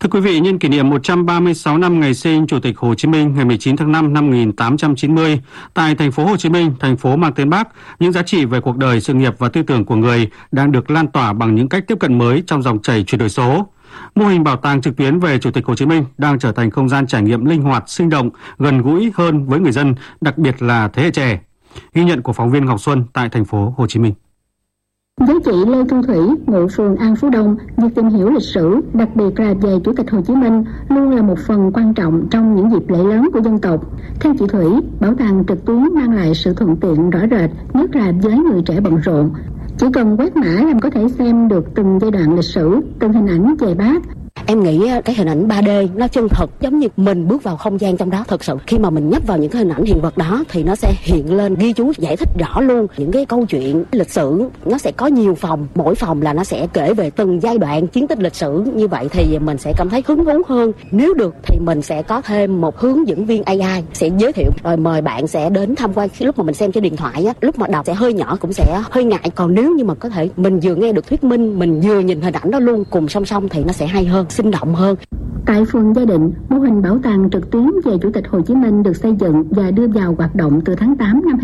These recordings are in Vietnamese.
Thưa quý vị, nhân kỷ niệm 136 năm ngày sinh Chủ tịch Hồ Chí Minh ngày 19 tháng 5 năm 1890, tại thành phố Hồ Chí Minh, thành phố mang tên Bác, những giá trị về cuộc đời, sự nghiệp và tư tưởng của người đang được lan tỏa bằng những cách tiếp cận mới trong dòng chảy chuyển đổi số. Mô hình bảo tàng trực tuyến về Chủ tịch Hồ Chí Minh đang trở thành không gian trải nghiệm linh hoạt, sinh động, gần gũi hơn với người dân, đặc biệt là thế hệ trẻ. Ghi nhận của phóng viên Ngọc Xuân tại thành phố Hồ Chí Minh. Với chị Lê Thu Thủy, ngụ phường An Phú Đông, việc tìm hiểu lịch sử, đặc biệt là về Chủ tịch Hồ Chí Minh, luôn là một phần quan trọng trong những dịp lễ lớn của dân tộc. Theo chị Thủy, bảo tàng trực tuyến mang lại sự thuận tiện rõ rệt, nhất là với người trẻ bận rộn. Chỉ cần quét mã là có thể xem được từng giai đoạn lịch sử, từng hình ảnh về Bác. Em nghĩ cái hình ảnh 3D nó chân thật, giống như mình bước vào không gian trong đó thật sự. Khi mà mình nhấp vào những cái hình ảnh hiện vật đó thì nó sẽ hiện lên ghi chú giải thích rõ luôn những cái câu chuyện lịch sử. Nó sẽ có nhiều phòng, mỗi phòng là nó sẽ kể về từng giai đoạn chiến tích lịch sử. Như vậy thì mình sẽ cảm thấy hứng thú hơn. Nếu được thì mình sẽ có thêm một hướng dẫn viên AI sẽ giới thiệu, rồi mời bạn sẽ đến tham quan. Lúc mà mình xem trên điện thoại á, lúc mà đọc sẽ hơi nhỏ, cũng sẽ hơi ngại. Còn nếu như mà có thể mình vừa nghe được thuyết minh, mình vừa nhìn hình ảnh đó luôn cùng song song thì nó sẽ hay hơn, sinh động hơn. Tại phường Gia Định, mô hình bảo tàng trực tuyến về Chủ tịch Hồ Chí Minh được xây dựng và đưa vào hoạt động từ tháng 8 năm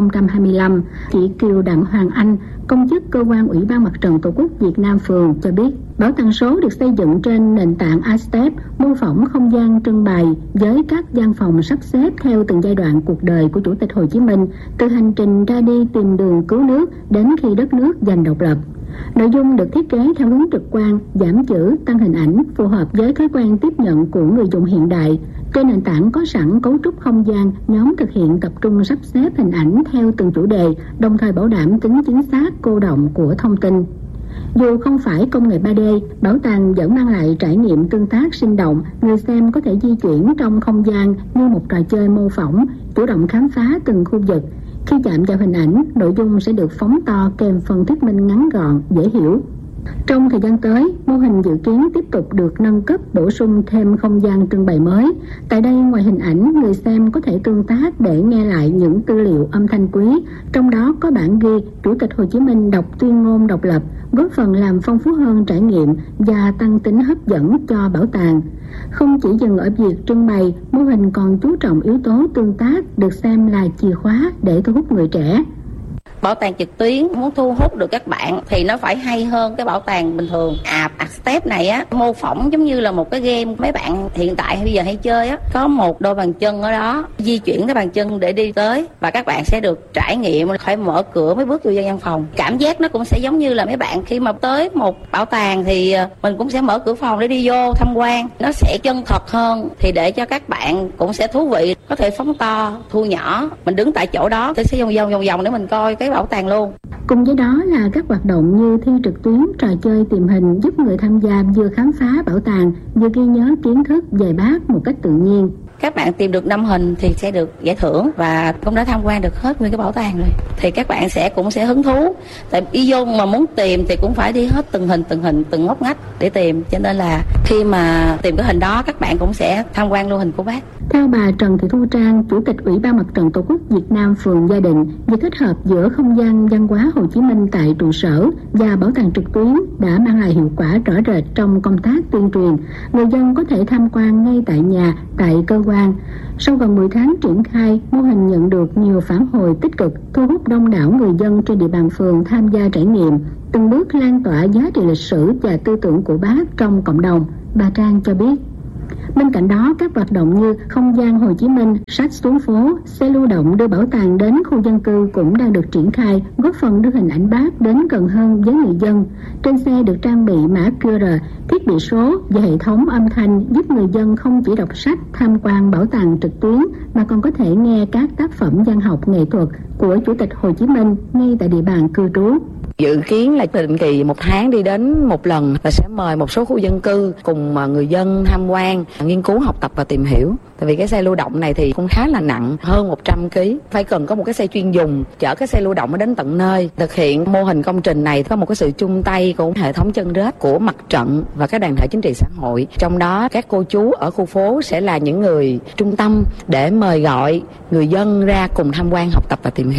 2025. Chị Kiều Đặng Hoàng Anh, công chức Cơ quan Ủy ban Mặt trận Tổ quốc Việt Nam phường cho biết, bảo tàng số được xây dựng trên nền tảng iStep, mô phỏng không gian trưng bày với các gian phòng sắp xếp theo từng giai đoạn cuộc đời của Chủ tịch Hồ Chí Minh, từ hành trình ra đi tìm đường cứu nước đến khi đất nước giành độc lập. Nội dung được thiết kế theo hướng trực quan, giảm chữ, tăng hình ảnh, phù hợp với thói quen tiếp nhận của người dùng hiện đại. Trên nền tảng có sẵn cấu trúc không gian, nhóm thực hiện tập trung sắp xếp hình ảnh theo từng chủ đề, đồng thời bảo đảm tính chính xác, cô đọng của thông tin. Dù không phải công nghệ 3D, bảo tàng vẫn mang lại trải nghiệm tương tác sinh động. Người xem có thể di chuyển trong không gian như một trò chơi mô phỏng, chủ động khám phá từng khu vực. Khi chạm vào hình ảnh, nội dung sẽ được phóng to kèm phần thuyết minh ngắn gọn, dễ hiểu. Trong thời gian tới, mô hình dự kiến tiếp tục được nâng cấp, bổ sung thêm không gian trưng bày mới. Tại đây, ngoài hình ảnh, người xem có thể tương tác để nghe lại những tư liệu âm thanh quý, trong đó có bản ghi Chủ tịch Hồ Chí Minh đọc tuyên ngôn độc lập, góp phần làm phong phú hơn trải nghiệm và tăng tính hấp dẫn cho bảo tàng. Không chỉ dừng ở việc trưng bày, mô hình còn chú trọng yếu tố tương tác, được xem là chìa khóa để thu hút người trẻ. Bảo tàng trực tuyến muốn thu hút được các bạn thì nó phải hay hơn cái bảo tàng bình thường. iStep này á, mô phỏng giống như là một cái game mấy bạn hiện tại bây giờ hay chơi á, có một đôi bàn chân ở đó, di chuyển cái bàn chân để đi tới và các bạn sẽ được trải nghiệm phải mở cửa mới bước vô gian phòng. Cảm giác nó cũng sẽ giống như là mấy bạn khi mà tới một bảo tàng thì mình cũng sẽ mở cửa phòng để đi vô tham quan, nó sẽ chân thật hơn thì để cho các bạn cũng sẽ thú vị, có thể phóng to, thu nhỏ, mình đứng tại chỗ đó thì sẽ vòng vòng để mình coi cái bảo tàng luôn. Cùng với đó là các hoạt động như thi trực tuyến, trò chơi tìm hình giúp người tham gia vừa khám phá bảo tàng, vừa ghi nhớ kiến thức về Bác một cách tự nhiên. Các bạn tìm được 5 hình thì sẽ được giải thưởng và cũng đã tham quan được hết nguyên cái bảo tàng rồi. Thì các bạn cũng sẽ hứng thú. Tại đi vô mà muốn tìm thì cũng phải đi hết từng hình, từng ngóc ngách để tìm. Cho nên là khi mà tìm cái hình đó các bạn cũng sẽ tham quan luôn hình của Bác. Theo bà Trần Thị Thu Trang, Chủ tịch Ủy ban Mặt trận Tổ quốc Việt Nam phường Gia Định, việc kết hợp giữa không gian văn hóa Hồ Chí Minh tại trụ sở và bảo tàng trực tuyến đã mang lại hiệu quả rõ rệt trong công tác tuyên truyền. Người dân có thể tham quan ngay tại nhà, tại cơ quan. Sau gần 10 tháng triển khai, mô hình nhận được nhiều phản hồi tích cực, thu hút đông đảo người dân trên địa bàn phường tham gia trải nghiệm, từng bước lan tỏa giá trị lịch sử và tư tưởng của Bác trong cộng đồng. Bà Trang cho biết. Bên cạnh đó, các hoạt động như không gian Hồ Chí Minh, sách xuống phố, xe lưu động đưa bảo tàng đến khu dân cư cũng đang được triển khai, góp phần đưa hình ảnh Bác đến gần hơn với người dân. Trên xe được trang bị mã QR, thiết bị số và hệ thống âm thanh giúp người dân không chỉ đọc sách, tham quan bảo tàng trực tuyến mà còn có thể nghe các tác phẩm văn học nghệ thuật của Chủ tịch Hồ Chí Minh ngay tại địa bàn cư trú. Dự kiến là định kỳ một tháng đi đến một lần và sẽ mời một số khu dân cư cùng người dân tham quan, nghiên cứu, học tập và tìm hiểu. Tại vì cái xe lưu động này thì cũng khá là nặng, hơn 100 kg. Phải cần có một cái xe chuyên dùng chở cái xe lưu động đến tận nơi. Thực hiện mô hình công trình này có một cái sự chung tay của hệ thống chân rết của mặt trận và các đoàn thể chính trị xã hội. Trong đó các cô chú ở khu phố sẽ là những người trung tâm để mời gọi người dân ra cùng tham quan, học tập và tìm hiểu.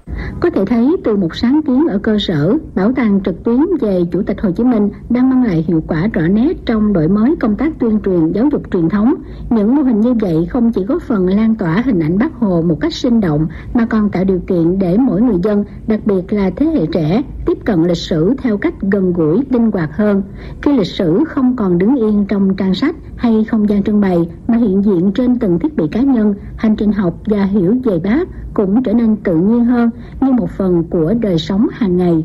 Có thể thấy từ một sáng kiến ở cơ sở, bảo tàng trực tuyến về Chủ tịch Hồ Chí Minh đang mang lại hiệu quả rõ nét trong đổi mới công tác tuyên truyền giáo dục truyền thống. Những mô hình như vậy không chỉ góp phần lan tỏa hình ảnh Bác Hồ một cách sinh động mà còn tạo điều kiện để mỗi người dân, đặc biệt là thế hệ trẻ, tiếp cận lịch sử theo cách gần gũi, linh hoạt hơn. Khi lịch sử không còn đứng yên trong trang sách hay không gian trưng bày mà hiện diện trên từng thiết bị cá nhân, hành trình học và hiểu về Bác cũng trở nên tự nhiên hơn, như một phần của đời sống hàng ngày.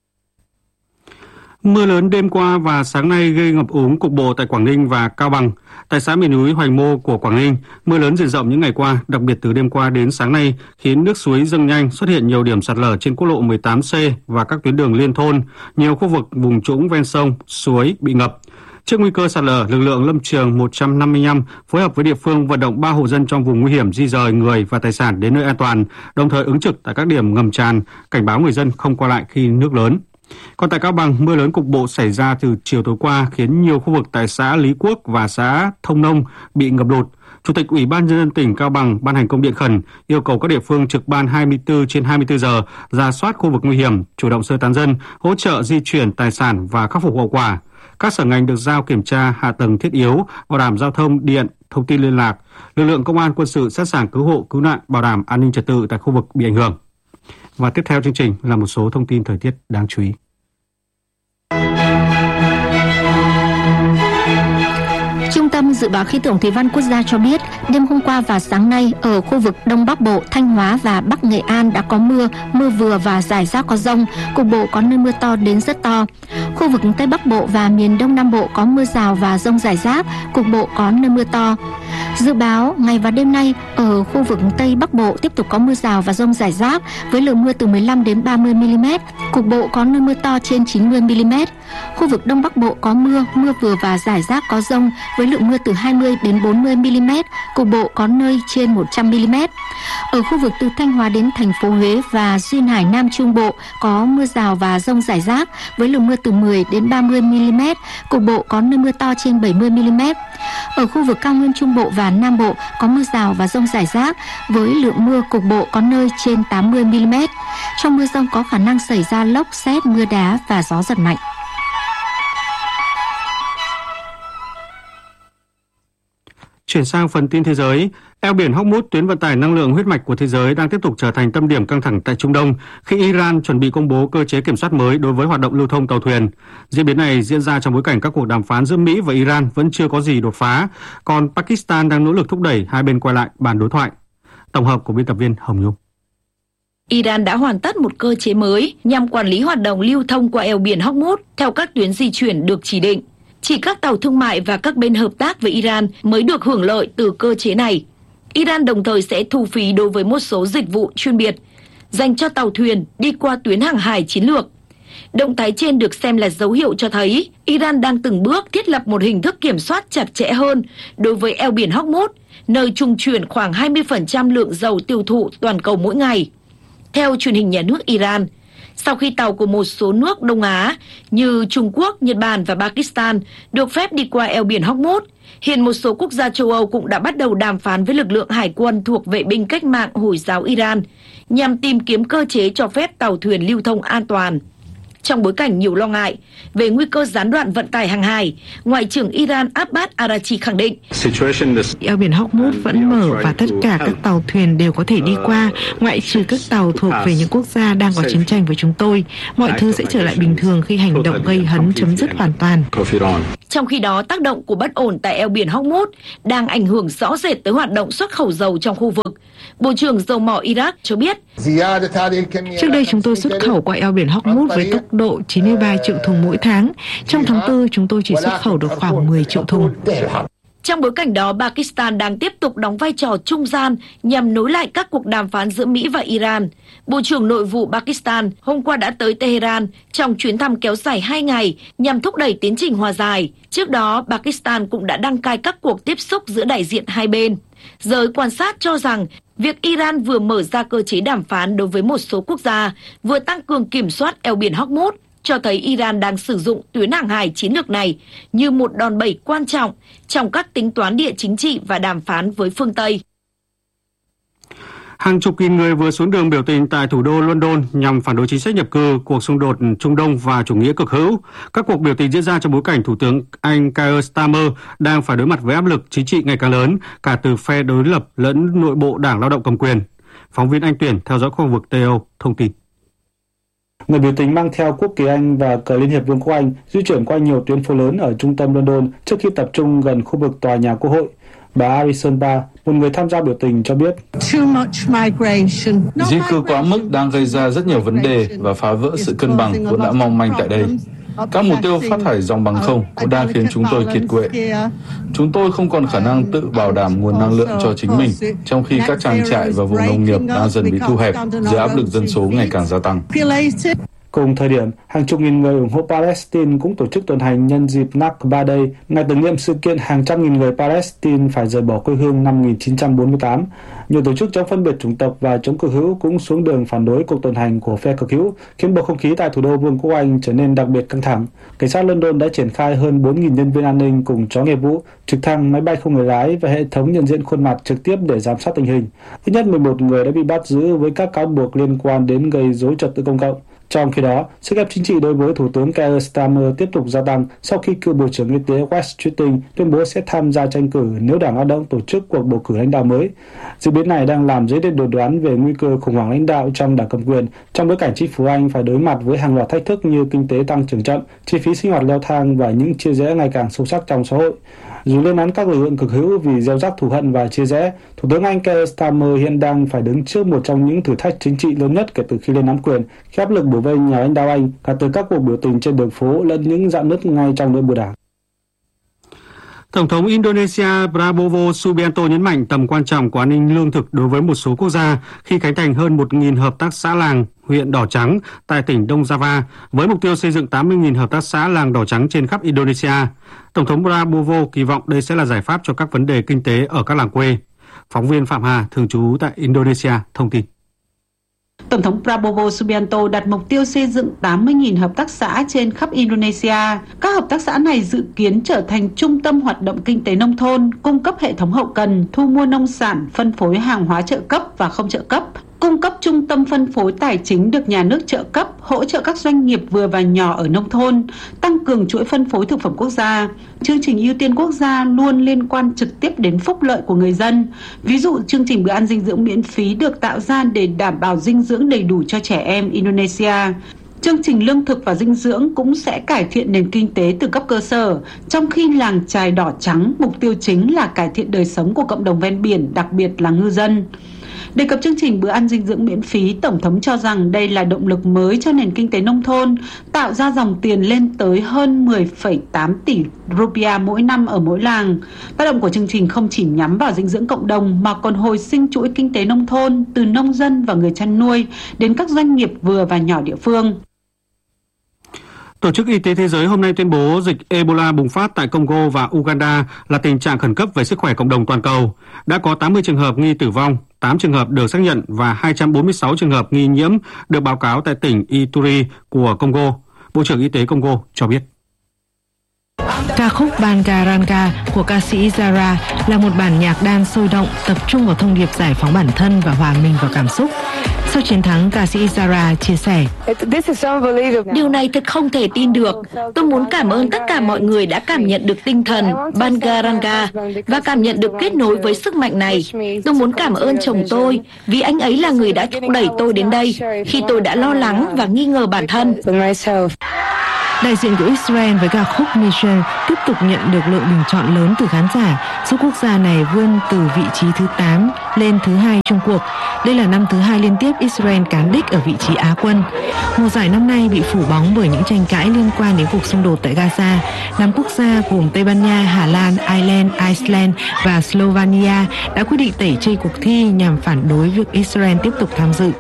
Mưa lớn đêm qua và sáng nay gây ngập úng cục bộ tại Quảng Ninh và Cao Bằng. Tại xã miền núi Hoành Mô của Quảng Ninh, mưa lớn diện rộng những ngày qua, đặc biệt từ đêm qua đến sáng nay, khiến nước suối dâng nhanh, xuất hiện nhiều điểm sạt lở trên quốc lộ 18C và các tuyến đường liên thôn. Nhiều khu vực vùng trũng ven sông, suối bị ngập. Trước nguy cơ sạt lở, lực lượng Lâm trường 155 phối hợp với địa phương vận động 3 hộ dân trong vùng nguy hiểm di dời người và tài sản đến nơi an toàn, đồng thời ứng trực tại các điểm ngầm tràn, cảnh báo người dân không qua lại khi nước lớn. Còn tại Cao Bằng, mưa lớn cục bộ xảy ra từ chiều tối qua khiến nhiều khu vực tại xã Lý Quốc và xã Thông Nông bị ngập lụt. Chủ tịch Ủy ban nhân dân tỉnh Cao Bằng ban hành công điện khẩn yêu cầu các địa phương trực ban 24/24 giờ, rà soát khu vực nguy hiểm, chủ động sơ tán dân, hỗ trợ di chuyển tài sản và khắc phục hậu quả. Các sở ngành được giao kiểm tra hạ tầng thiết yếu, bảo đảm giao thông, điện, thông tin liên lạc. Lực lượng công an, quân sự sẵn sàng cứu hộ, cứu nạn, bảo đảm an ninh trật tự tại khu vực bị ảnh hưởng. Và tiếp theo chương trình là một số thông tin thời tiết đáng chú ý. Trung tâm Dự báo Khí tượng Thủy văn Quốc gia cho biết, đêm hôm qua và sáng nay ở khu vực Đông Bắc Bộ, Thanh Hóa và Bắc Nghệ An đã có mưa, mưa vừa và rải rác có dông, cục bộ có nơi mưa to đến rất to. Khu vực Tây Bắc Bộ và miền Đông Nam Bộ có mưa rào và dông rải rác, cục bộ có nơi mưa to. Dự báo ngày và đêm nay ở khu vực Tây Bắc Bộ tiếp tục có mưa rào và dông rải rác với lượng mưa từ 15 đến 30 mm, cục bộ có nơi mưa to trên 90 mm. Khu vực Đông Bắc Bộ có mưa, mưa vừa và rải rác có dông với lượng mưa từ 20 đến 40 mm, cục bộ có nơi trên 100 mm. Ở khu vực từ Thanh Hóa đến thành phố Huế và duyên hải Nam Trung Bộ có mưa rào và dông rải rác với lượng mưa từ 10 đến 30 mm, cục bộ có nơi mưa to trên 70 mm. Ở khu vực cao nguyên Trung Bộ và Nam Bộ có mưa rào và dông rải rác với lượng mưa cục bộ có nơi trên 80 mm. Trong mưa dông có khả năng xảy ra lốc, sét, mưa đá và gió giật mạnh. Chuyển sang phần tin thế giới, eo biển Hormuz, tuyến vận tải năng lượng huyết mạch của thế giới, đang tiếp tục trở thành tâm điểm căng thẳng tại Trung Đông khi Iran chuẩn bị công bố cơ chế kiểm soát mới đối với hoạt động lưu thông tàu thuyền. Diễn biến này diễn ra trong bối cảnh các cuộc đàm phán giữa Mỹ và Iran vẫn chưa có gì đột phá, còn Pakistan đang nỗ lực thúc đẩy hai bên quay lại bàn đối thoại. Tổng hợp của biên tập viên Hồng Nhung. Iran đã hoàn tất một cơ chế mới nhằm quản lý hoạt động lưu thông qua eo biển Hormuz theo các tuyến di chuyển được chỉ định. Chỉ các tàu thương mại và các bên hợp tác với Iran mới được hưởng lợi từ cơ chế này. Iran đồng thời sẽ thu phí đối với một số dịch vụ chuyên biệt dành cho tàu thuyền đi qua tuyến hàng hải chiến lược. Động thái trên được xem là dấu hiệu cho thấy Iran đang từng bước thiết lập một hình thức kiểm soát chặt chẽ hơn đối với eo biển Hormuz, nơi trung chuyển khoảng 20% lượng dầu tiêu thụ toàn cầu mỗi ngày. Theo truyền hình nhà nước Iran, sau khi tàu của một số nước Đông Á như Trung Quốc, Nhật Bản và Pakistan được phép đi qua eo biển Hormuz, hiện một số quốc gia châu Âu cũng đã bắt đầu đàm phán với lực lượng hải quân thuộc vệ binh cách mạng Hồi giáo Iran nhằm tìm kiếm cơ chế cho phép tàu thuyền lưu thông an toàn. Trong bối cảnh nhiều lo ngại về nguy cơ gián đoạn vận tải hàng hải, Ngoại trưởng Iran Abbas Araghchi khẳng định eo biển Hormuz vẫn mở và tất cả các tàu thuyền đều có thể đi qua, ngoại trừ các tàu thuộc về những quốc gia đang có chiến tranh với chúng tôi. Mọi thứ sẽ trở lại bình thường khi hành động gây hấn chấm dứt hoàn toàn. Trong khi đó, tác động của bất ổn tại eo biển Hormuz đang ảnh hưởng rõ rệt tới hoạt động xuất khẩu dầu trong khu vực. Bộ trưởng dầu mỏ Iraq cho biết, trước đây chúng tôi xuất khẩu qua eo biển Hormuz với tốc độ 93 triệu thùng mỗi tháng. Trong tháng 4, chúng tôi chỉ xuất khẩu được khoảng 10 triệu thùng. Trong bối cảnh đó, Pakistan đang tiếp tục đóng vai trò trung gian nhằm nối lại các cuộc đàm phán giữa Mỹ và Iran. Bộ trưởng Nội vụ Pakistan hôm qua đã tới Tehran trong chuyến thăm kéo dài 2 ngày nhằm thúc đẩy tiến trình hòa giải. Trước đó, Pakistan cũng đã đăng cai các cuộc tiếp xúc giữa đại diện hai bên. Giới quan sát cho rằng việc Iran vừa mở ra cơ chế đàm phán đối với một số quốc gia, vừa tăng cường kiểm soát eo biển Hormuz, cho thấy Iran đang sử dụng tuyến hàng hải chiến lược này như một đòn bẩy quan trọng trong các tính toán địa chính trị và đàm phán với phương Tây. Hàng chục nghìn người vừa xuống đường biểu tình tại thủ đô London nhằm phản đối chính sách nhập cư, cuộc xung đột Trung Đông và chủ nghĩa cực hữu. Các cuộc biểu tình diễn ra trong bối cảnh Thủ tướng Anh Keir Starmer đang phải đối mặt với áp lực chính trị ngày càng lớn, cả từ phe đối lập lẫn nội bộ Đảng Lao động cầm quyền. Phóng viên Anh Tuyển theo dõi khu vực Tây Âu thông tin. Người biểu tình mang theo quốc kỳ Anh và cờ Liên hiệp Vương quốc Anh di chuyển qua nhiều tuyến phố lớn ở trung tâm London trước khi tập trung gần khu vực tòa nhà Quốc hội. Bà Alison Barr, một người tham gia biểu tình cho biết, di cư quá mức đang gây ra rất nhiều vấn đề và phá vỡ sự cân bằng vốn đã mong manh tại đây. Các mục tiêu phát thải dòng bằng không cũng đang khiến chúng tôi kiệt quệ. Chúng tôi không còn khả năng tự bảo đảm nguồn năng lượng cho chính mình, trong khi các trang trại và vùng nông nghiệp đang dần bị thu hẹp dưới áp lực dân số ngày càng gia tăng. Cùng thời điểm, hàng chục nghìn người ủng hộ Palestine cũng tổ chức tuần hành nhân dịp Nakba Day, ngày tưởng niệm sự kiện hàng trăm nghìn người Palestine phải rời bỏ quê hương năm 1948. Nhiều tổ chức chống phân biệt chủng tộc và chống cực hữu cũng xuống đường phản đối cuộc tuần hành của phe cực hữu, khiến bầu không khí tại thủ đô Vương quốc Anh trở nên đặc biệt căng thẳng. Cảnh sát London đã triển khai hơn 4.000 nhân viên an ninh cùng chó nghiệp vụ, trực thăng, máy bay không người lái và hệ thống nhận diện khuôn mặt trực tiếp để giám sát tình hình. Ít nhất 11 người đã bị bắt giữ với các cáo buộc liên quan đến gây rối trật tự công cộng. Trong khi đó, sức ép chính trị đối với Thủ tướng Keir Starmer tiếp tục gia tăng sau khi cựu Bộ trưởng Y tế Wes Streeting tuyên bố sẽ tham gia tranh cử nếu Đảng Lao động tổ chức cuộc bầu cử lãnh đạo mới. Diễn biến này đang làm dấy lên đồn đoán về nguy cơ khủng hoảng lãnh đạo trong Đảng cầm quyền, trong bối cảnh chính phủ Anh phải đối mặt với hàng loạt thách thức như kinh tế tăng trưởng chậm, chi phí sinh hoạt leo thang và những chia rẽ ngày càng sâu sắc trong xã hội. Dù lên án các lực lượng cực hữu vì gieo rắc thù hận và chia rẽ, Thủ tướng Anh Keir Starmer hiện đang phải đứng trước một trong những thử thách chính trị lớn nhất kể từ khi lên nắm quyền, khi áp lực đổ về nhà lãnh đạo Anh, cả từ các cuộc biểu tình trên đường phố lẫn những rạn nứt ngay trong nội bộ đảng. Tổng thống Indonesia Prabowo Subianto nhấn mạnh tầm quan trọng của an ninh lương thực đối với một số quốc gia khi khánh thành hơn 1.000 hợp tác xã làng huyện Đỏ Trắng tại tỉnh Đông Java với mục tiêu xây dựng 80.000 hợp tác xã làng đỏ trắng trên khắp Indonesia. Tổng thống Prabowo kỳ vọng đây sẽ là giải pháp cho các vấn đề kinh tế ở các làng quê. Phóng viên Phạm Hà thường trú tại Indonesia thông tin. Tổng thống Prabowo Subianto đặt mục tiêu xây dựng 80.000 hợp tác xã trên khắp Indonesia. Các hợp tác xã này dự kiến trở thành trung tâm hoạt động kinh tế nông thôn, cung cấp hệ thống hậu cần, thu mua nông sản, phân phối hàng hóa trợ cấp và không trợ cấp, cung cấp trung tâm phân phối tài chính được nhà nước trợ cấp, hỗ trợ các doanh nghiệp vừa và nhỏ ở nông thôn, tăng cường chuỗi phân phối thực phẩm quốc gia. Chương trình ưu tiên quốc gia luôn liên quan trực tiếp đến phúc lợi của người dân. Ví dụ, chương trình bữa ăn dinh dưỡng miễn phí được tạo ra để đảm bảo dinh dưỡng đầy đủ cho trẻ em Indonesia. Chương trình lương thực và dinh dưỡng cũng sẽ cải thiện nền kinh tế từ cấp cơ sở, trong khi làng chài đỏ trắng mục tiêu chính là cải thiện đời sống của cộng đồng ven biển, đặc biệt là ngư dân. Đề cập chương trình bữa ăn dinh dưỡng miễn phí, Tổng thống cho rằng đây là động lực mới cho nền kinh tế nông thôn, tạo ra dòng tiền lên tới hơn 10,8 tỷ rupiah mỗi năm ở mỗi làng. Tác động của chương trình không chỉ nhắm vào dinh dưỡng cộng đồng mà còn hồi sinh chuỗi kinh tế nông thôn từ nông dân và người chăn nuôi đến các doanh nghiệp vừa và nhỏ địa phương. Tổ chức Y tế Thế giới hôm nay tuyên bố dịch Ebola bùng phát tại Congo và Uganda là tình trạng khẩn cấp về sức khỏe cộng đồng toàn cầu. Đã có 80 trường hợp nghi tử vong, 8 trường hợp được xác nhận và 246 trường hợp nghi nhiễm được báo cáo tại tỉnh Ituri của Congo. Bộ trưởng Y tế Congo cho biết. Ca khúc Bangaranga của ca sĩ Zara là một bản nhạc đan sôi động tập trung vào thông điệp giải phóng bản thân và hòa mình vào cảm xúc. Sau chiến thắng, ca sĩ Zara chia sẻ: Điều này thật không thể tin được. Tôi muốn cảm ơn tất cả mọi người đã cảm nhận được tinh thần Bangaranga và cảm nhận được kết nối với sức mạnh này. Tôi muốn cảm ơn chồng tôi vì anh ấy là người đã thúc đẩy tôi đến đây khi tôi đã lo lắng và nghi ngờ bản thân. Đại diện của Israel với ca khúc Mission tiếp tục nhận được lượng bình chọn lớn từ khán giả, giúp quốc gia này vươn từ vị trí thứ 8 lên thứ 2 chung cuộc. Đây là năm thứ 2 liên tiếp Israel cán đích ở vị trí Á quân. Mùa giải năm nay bị phủ bóng bởi những tranh cãi liên quan đến cuộc xung đột tại Gaza. 5 quốc gia gồm Tây Ban Nha, Hà Lan, Iceland và Slovenia đã quyết định tẩy chay cuộc thi nhằm phản đối việc Israel tiếp tục tham dự.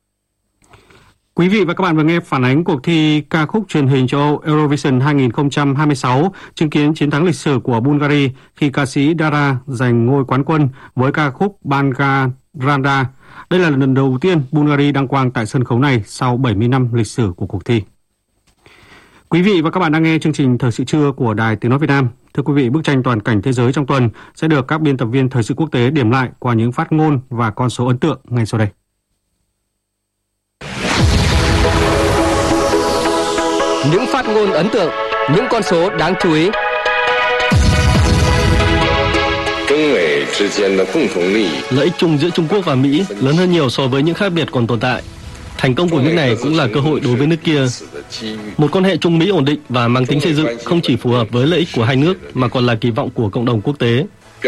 Quý vị và các bạn vừa nghe phản ánh cuộc thi ca khúc truyền hình châu Âu Eurovision 2026, chứng kiến chiến thắng lịch sử của Bulgaria khi ca sĩ Dara giành ngôi quán quân với ca khúc Bangaranga. Đây là lần đầu tiên Bulgaria đăng quang tại sân khấu này sau 70 năm lịch sử của cuộc thi. Quý vị và các bạn đang nghe chương trình Thời sự trưa của Đài Tiếng nói Việt Nam. Thưa quý vị, bức tranh toàn cảnh thế giới trong tuần sẽ được các biên tập viên Thời sự quốc tế điểm lại qua những phát ngôn và con số ấn tượng ngay sau đây. Những phát ngôn ấn tượng, những con số đáng chú ý. Lợi ích chung giữa Trung Quốc và Mỹ lớn hơn nhiều so với những khác biệt còn tồn tại. Thành công của nước này cũng là cơ hội đối với nước kia. Một quan hệ Trung Mỹ ổn định và mang tính xây dựng không chỉ phù hợp với lợi ích của hai nước mà còn là kỳ vọng của cộng đồng quốc tế.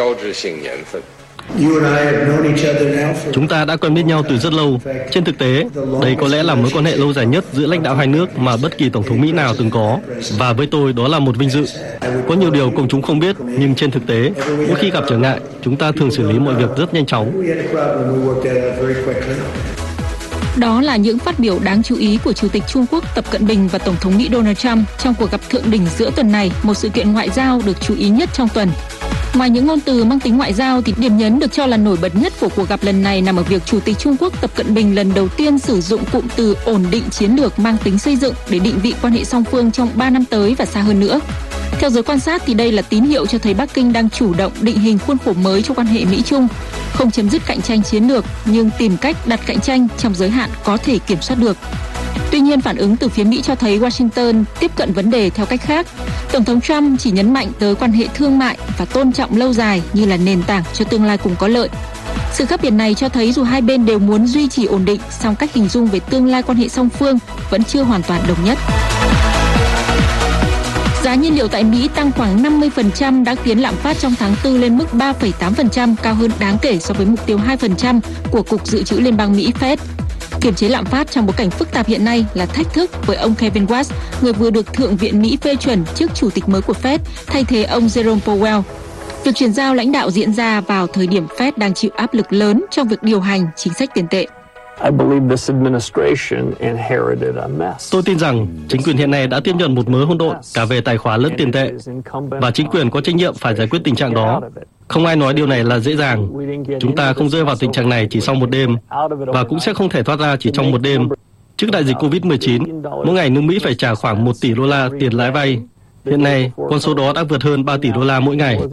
Chúng ta đã quen biết nhau từ rất lâu. Trên thực tế, đây có lẽ là mối quan hệ lâu dài nhất giữa lãnh đạo hai nước mà bất kỳ tổng thống Mỹ nào từng có. Và với tôi, đó là một vinh dự. Có nhiều điều công chúng không biết, nhưng trên thực tế, mỗi khi gặp trở ngại, chúng ta thường xử lý mọi việc rất nhanh chóng. Đó là những phát biểu đáng chú ý của Chủ tịch Trung Quốc Tập Cận Bình và Tổng thống Mỹ Donald Trump trong cuộc gặp thượng đỉnh giữa tuần này, một sự kiện ngoại giao được chú ý nhất trong tuần. Ngoài những ngôn từ mang tính ngoại giao thì điểm nhấn được cho là nổi bật nhất của cuộc gặp lần này nằm ở việc Chủ tịch Trung Quốc Tập Cận Bình lần đầu tiên sử dụng cụm từ ổn định chiến lược mang tính xây dựng để định vị quan hệ song phương trong 3 năm tới và xa hơn nữa. Theo giới quan sát thì đây là tín hiệu cho thấy Bắc Kinh đang chủ động định hình khuôn khổ mới cho quan hệ Mỹ-Trung, không chấm dứt cạnh tranh chiến lược nhưng tìm cách đặt cạnh tranh trong giới hạn có thể kiểm soát được. Tuy nhiên, phản ứng từ phía Mỹ cho thấy Washington tiếp cận vấn đề theo cách khác. Tổng thống Trump chỉ nhấn mạnh tới quan hệ thương mại và tôn trọng lâu dài như là nền tảng cho tương lai cùng có lợi. Sự khác biệt này cho thấy dù hai bên đều muốn duy trì ổn định, song cách hình dung về tương lai quan hệ song phương vẫn chưa hoàn toàn đồng nhất. Giá nhiên liệu tại Mỹ tăng khoảng 50% đã khiến lạm phát trong tháng 4 lên mức 3,8%, cao hơn đáng kể so với mục tiêu 2% của Cục Dự trữ Liên bang Mỹ Fed. Kiềm chế lạm phát trong bối cảnh phức tạp hiện nay là thách thức với ông Kevin Watts, người vừa được Thượng viện Mỹ phê chuẩn chức chủ tịch mới của Fed, thay thế ông Jerome Powell. Việc chuyển giao lãnh đạo diễn ra vào thời điểm Fed đang chịu áp lực lớn trong việc điều hành chính sách tiền tệ. Tôi tin rằng chính quyền hiện nay đã tiếp nhận một mớ hỗn độn cả về tài khóa lẫn tiền tệ, và chính quyền có trách nhiệm phải giải quyết tình trạng đó. Không ai nói điều này là dễ dàng. Chúng ta không rơi vào tình trạng này chỉ sau một đêm, và cũng sẽ không thể thoát ra chỉ trong một đêm. Trước đại dịch Covid-19, mỗi ngày nước Mỹ phải trả khoảng 1 tỷ đô la tiền lãi vay. Hiện nay, con số đó đã vượt hơn 3 tỷ đô la mỗi ngày.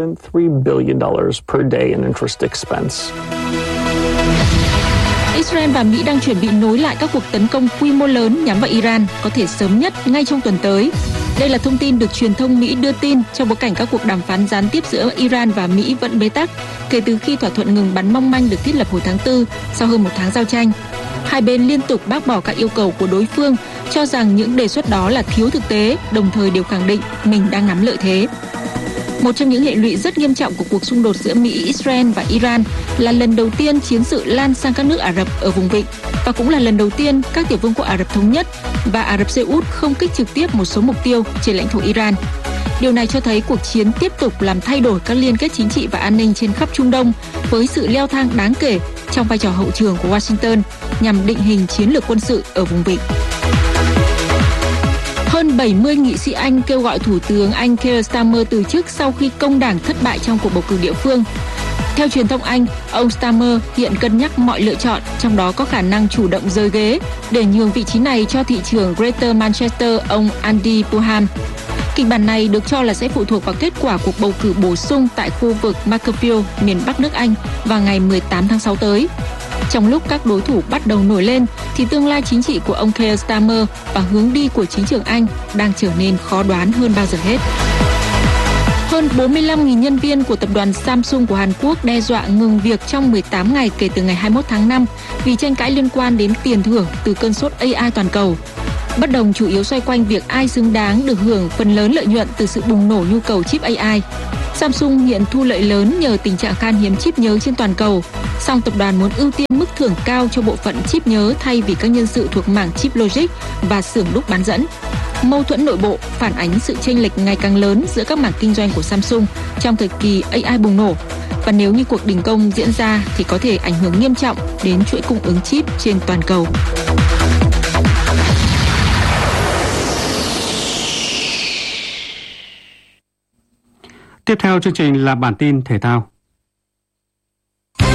Israel và Mỹ đang chuẩn bị nối lại các cuộc tấn công quy mô lớn nhắm vào Iran, có thể sớm nhất ngay trong tuần tới. Đây là thông tin được truyền thông Mỹ đưa tin trong bối cảnh các cuộc đàm phán gián tiếp giữa Iran và Mỹ vẫn bế tắc kể từ khi thỏa thuận ngừng bắn mong manh được thiết lập hồi tháng 4 sau hơn một tháng giao tranh. Hai bên liên tục bác bỏ các yêu cầu của đối phương, cho rằng những đề xuất đó là thiếu thực tế, đồng thời đều khẳng định mình đang nắm lợi thế. Một trong những hệ lụy rất nghiêm trọng của cuộc xung đột giữa Mỹ, Israel và Iran là lần đầu tiên chiến sự lan sang các nước Ả Rập ở vùng vịnh, và cũng là lần đầu tiên các tiểu vương quốc Ả Rập Thống Nhất và Ả Rập Xê Út không kích trực tiếp một số mục tiêu trên lãnh thổ Iran. Điều này cho thấy cuộc chiến tiếp tục làm thay đổi các liên kết chính trị và an ninh trên khắp Trung Đông, với sự leo thang đáng kể trong vai trò hậu trường của Washington nhằm định hình chiến lược quân sự ở vùng vịnh. Hơn 70 nghị sĩ Anh kêu gọi Thủ tướng Anh Keir Starmer từ chức sau khi công đảng thất bại trong cuộc bầu cử địa phương. Theo truyền thông Anh, ông Starmer hiện cân nhắc mọi lựa chọn, trong đó có khả năng chủ động rời ghế để nhường vị trí này cho thị trưởng Greater Manchester, ông Andy Burnham. Kịch bản này được cho là sẽ phụ thuộc vào kết quả cuộc bầu cử bổ sung tại khu vực Macclesfield, miền Bắc nước Anh vào ngày 18 tháng 6 tới. Trong lúc các đối thủ bắt đầu nổi lên, thì tương lai chính trị của ông Keir Starmer và hướng đi của chính trường Anh đang trở nên khó đoán hơn bao giờ hết. Hơn 45.000 nhân viên của tập đoàn Samsung của Hàn Quốc đe dọa ngừng việc trong 18 ngày kể từ ngày 21 tháng 5 vì tranh cãi liên quan đến tiền thưởng từ cơn sốt AI toàn cầu. Bất đồng chủ yếu xoay quanh việc ai xứng đáng được hưởng phần lớn lợi nhuận từ sự bùng nổ nhu cầu chip AI. Samsung hiện thu lợi lớn nhờ tình trạng khan hiếm chip nhớ trên toàn cầu, song tập đoàn muốn ưu tiên mức thưởng cao cho bộ phận chip nhớ thay vì các nhân sự thuộc mảng chip logic và xưởng đúc bán dẫn. Mâu thuẫn nội bộ phản ánh sự chênh lệch ngày càng lớn giữa các mảng kinh doanh của Samsung trong thời kỳ AI bùng nổ, và nếu như cuộc đình công diễn ra thì có thể ảnh hưởng nghiêm trọng đến chuỗi cung ứng chip trên toàn cầu. Tiếp theo chương trình là bản tin thể thao.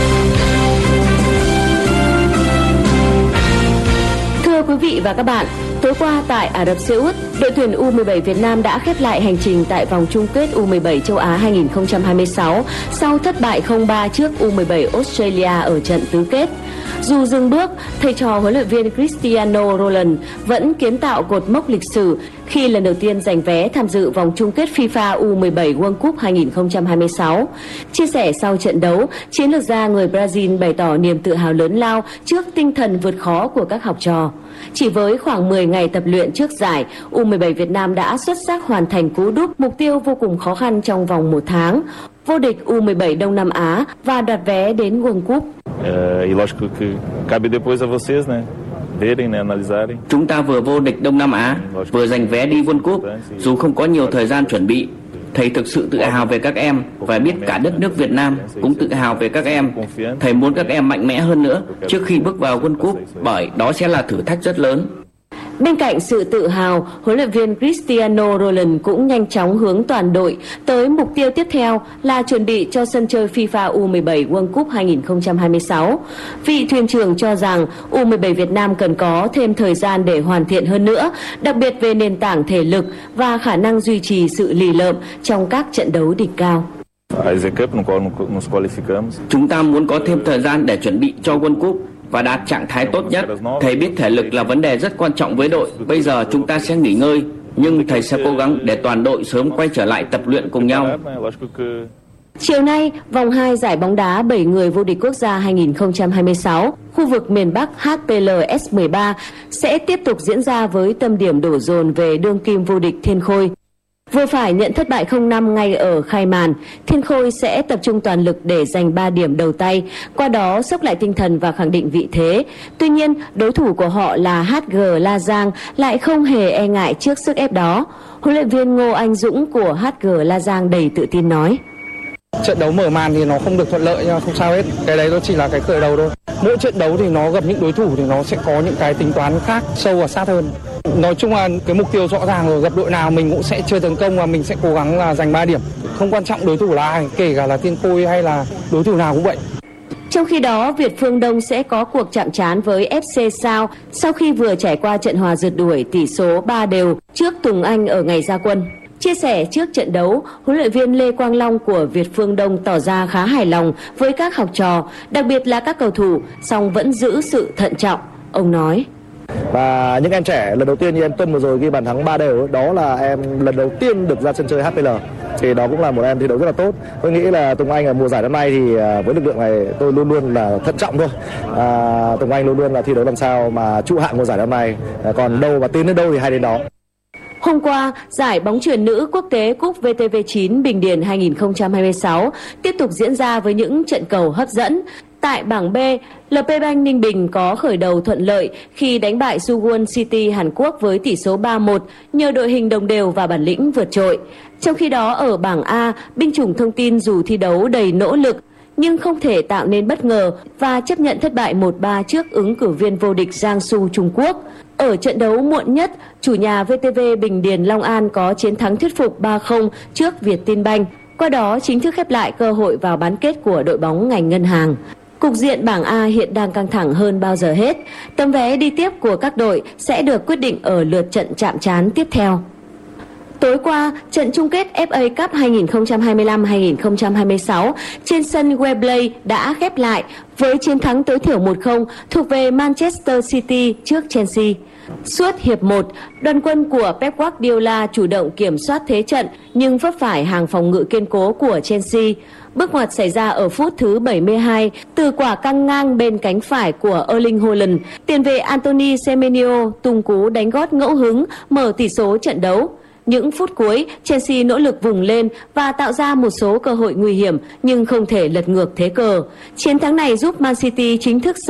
Thưa quý vị và các bạn, Tối qua tại Ả Rập Xê Út, đội tuyển U17 Việt Nam đã khép lại hành trình tại vòng chung kết U17 châu Á 2026 sau thất bại 0-3 trước U17 Australia ở trận tứ kết. Dù dừng bước, thầy trò huấn luyện viên Cristiano Ronaldo vẫn kiến tạo cột mốc lịch sử khi lần đầu tiên giành vé tham dự vòng chung kết FIFA U17 World Cup 2026. Chia sẻ sau trận đấu, chiến lược gia người Brazil bày tỏ niềm tự hào lớn lao trước tinh thần vượt khó của các học trò. Chỉ với khoảng 10 ngày tập luyện trước giải, U17 Việt Nam đã xuất sắc hoàn thành cú đúp mục tiêu vô cùng khó khăn trong vòng 1 tháng, vô địch U17 Đông Nam Á và đoạt vé đến World Cup. Chúng ta vừa vô địch Đông Nam Á, vừa giành vé đi World Cup, dù không có nhiều thời gian chuẩn bị. Thầy thực sự tự hào về các em và biết cả đất nước Việt Nam cũng tự hào về các em. Thầy muốn các em mạnh mẽ hơn nữa trước khi bước vào World Cup, bởi đó sẽ là thử thách rất lớn. Bên cạnh sự tự hào, huấn luyện viên Cristiano Ronaldo cũng nhanh chóng hướng toàn đội tới mục tiêu tiếp theo là chuẩn bị cho sân chơi FIFA U17 World Cup 2026. Vị thuyền trưởng cho rằng U17 Việt Nam cần có thêm thời gian để hoàn thiện hơn nữa, đặc biệt về nền tảng thể lực và khả năng duy trì sự lì lợm trong các trận đấu đỉnh cao. Chúng ta muốn có thêm thời gian để chuẩn bị cho World Cup và đạt trạng thái tốt nhất. Thầy biết thể lực là vấn đề rất quan trọng với đội. Bây giờ chúng ta sẽ nghỉ ngơi, nhưng thầy sẽ cố gắng để toàn đội sớm quay trở lại tập luyện cùng nhau. Chiều nay, vòng 2 giải bóng đá 7 người vô địch quốc gia 2026, khu vực miền Bắc HPL S13 sẽ tiếp tục diễn ra với tâm điểm đổ dồn về đương kim vô địch Thiên Khôi. Vừa phải nhận thất bại 0-5 ngay ở khai màn, Thiên Khôi sẽ tập trung toàn lực để giành 3 điểm đầu tay, qua đó xốc lại tinh thần và khẳng định vị thế. Tuy nhiên, đối thủ của họ là HG La Giang lại không hề e ngại trước sức ép đó. Huấn luyện viên Ngô Anh Dũng của HG La Giang đầy tự tin nói: Trận đấu mở màn thì nó không được thuận lợi nhưng không sao hết. Cái đấy nó chỉ là cái khởi đầu thôi. Mỗi trận đấu thì nó gặp những đối thủ thì nó sẽ có những cái tính toán khác, sâu và sát hơn. Nói chung là cái mục tiêu rõ ràng rồi, gặp đội nào mình cũng sẽ chơi tấn công và mình sẽ cố gắng là giành 3 điểm. Không quan trọng đối thủ là ai, kể cả là Thiên Khôi hay là đối thủ nào cũng vậy. Trong khi đó, Việt Phương Đông sẽ có cuộc chạm trán với FC Sao sau khi vừa trải qua trận hòa rượt đuổi tỷ số 3-3 trước Tùng Anh ở ngày ra quân. Chia sẻ trước trận đấu, huấn luyện viên Lê Quang Long của Việt Phương Đông tỏ ra khá hài lòng với các học trò, đặc biệt là các cầu thủ, song vẫn giữ sự thận trọng. Ông nói: Và những em trẻ lần đầu tiên như em Tuân vừa rồi ghi bàn thắng 3-3, đó là em lần đầu tiên được ra sân chơi HPL. Thì đó cũng là một em thi đấu rất là tốt. Tôi nghĩ là Tùng Anh ở mùa giải năm nay thì với lực lượng này tôi luôn luôn là thận trọng thôi. Tùng Anh luôn luôn là thi đấu làm sao mà trụ hạng mùa giải năm nay. Còn đâu và tiến đến đâu thì hay đến đó. Hôm qua, giải bóng chuyền nữ quốc tế Cúp VTV9 Bình Điền 2026 tiếp tục diễn ra với những trận cầu hấp dẫn. Tại bảng B, LP Bank Ninh Bình có khởi đầu thuận lợi khi đánh bại Suwon City Hàn Quốc với tỷ số 3-1 nhờ đội hình đồng đều và bản lĩnh vượt trội. Trong khi đó ở bảng A, Binh chủng Thông tin dù thi đấu đầy nỗ lực nhưng không thể tạo nên bất ngờ và chấp nhận thất bại 1-3 trước ứng cử viên vô địch Jiangsu Trung Quốc. Ở trận đấu muộn nhất, chủ nhà VTV Bình Điền Long An có chiến thắng thuyết phục 3-0 trước Vietinbank, qua đó chính thức khép lại cơ hội vào bán kết của đội bóng ngành ngân hàng. Cục diện bảng A hiện đang căng thẳng hơn bao giờ hết. Tấm vé đi tiếp của các đội sẽ được quyết định ở lượt trận chạm trán tiếp theo. Tối qua, trận chung kết FA Cup 2025-2026 trên sân Wembley đã khép lại với chiến thắng tối thiểu 1-0 thuộc về Manchester City trước Chelsea. Suốt hiệp 1, đoàn quân của Pep Guardiola chủ động kiểm soát thế trận nhưng vấp phải hàng phòng ngự kiên cố của Chelsea. Bước ngoặt xảy ra ở phút thứ 72 từ quả căng ngang bên cánh phải của Erling Haaland. Tiền vệ Anthony Semenyo tung cú đánh gót ngẫu hứng mở tỷ số trận đấu. Những phút cuối, Chelsea nỗ lực vùng lên và tạo ra một số cơ hội nguy hiểm nhưng không thể lật ngược thế cờ. Chiến thắng này giúp Man City chính thức